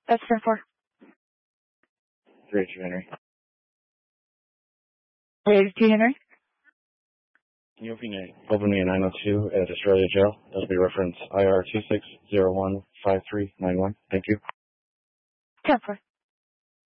That's 10-4. 382 Henry. 382 Henry. Can you open me a 902 at Australia Jail? That'll be reference IR 26015391. Thank you. 10-4.